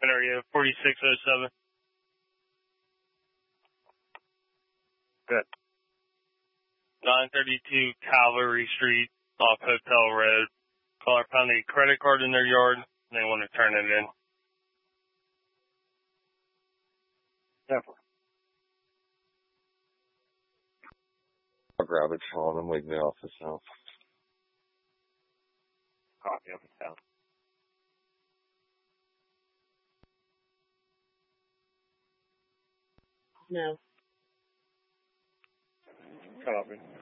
Area 4607. Good. 932 Calvary Street off Hotel Road. Caller found a credit card in their yard and they want to turn it in. Definitely. I'll grab it, Sean, and leave the office now. Copy of the town. No. Copy.